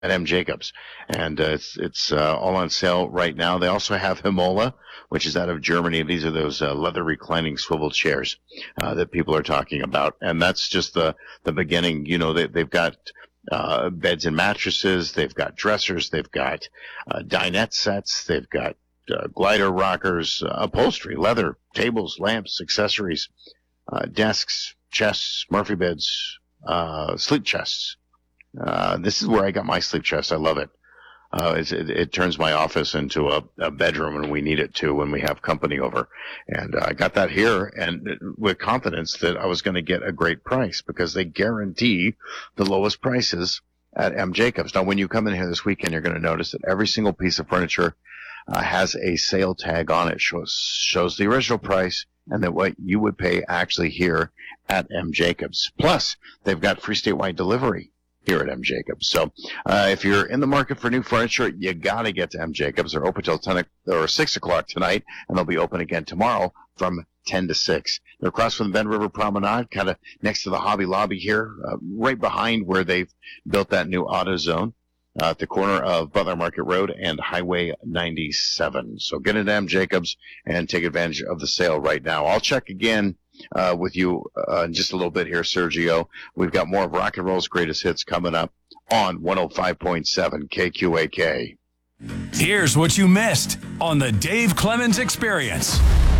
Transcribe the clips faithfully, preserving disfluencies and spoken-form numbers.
at M. Jacobs, and uh, it's it's uh, all on sale right now. They also have Himola, which is out of Germany. These are those uh, leather reclining swivel chairs uh, that people are talking about, and that's just the the beginning. You know, they, they've got uh, beds and mattresses, they've got dressers, they've got uh, dinette sets, they've got uh, glider rockers, uh, upholstery, leather, tables, lamps, accessories, uh, desks, chests, Murphy beds, uh, sleep chests. Uh, this is where I got my sleep chest. I love it. Uh, it, it, it turns my office into a, a bedroom when we need it to, when we have company over. And uh, I got that here, and with confidence that I was going to get a great price, because they guarantee the lowest prices at M. Jacobs. Now, when you come in here this weekend, you're going to notice that every single piece of furniture uh, has a sale tag on it. Shows shows the original price and that what you would pay actually here at M. Jacobs. Plus, they've got free statewide delivery here at M. Jacobs. So uh, if you're in the market for new furniture, you got to get to M. Jacobs. They're open till ten or six o'clock tonight, and they'll be open again tomorrow from ten to six. They're across from the Bend River Promenade, kind of next to the Hobby Lobby here, uh, right behind where they've built that new auto zone uh, at the corner of Butler Market Road and Highway ninety-seven. So get into M. Jacobs and take advantage of the sale right now. I'll check again Uh, with you uh, in just a little bit here, Sergio. We've got more of Rock and Roll's greatest hits coming up on one oh five point seven K Q A K. Here's what you missed on the Dave Clemens Experience.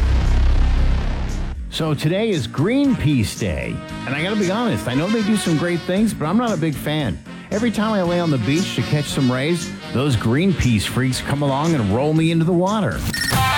So today is Greenpeace Day, and I gotta be honest, I know they do some great things, but I'm not a big fan. Every time I lay on the beach to catch some rays, those Greenpeace freaks come along and roll me into the water.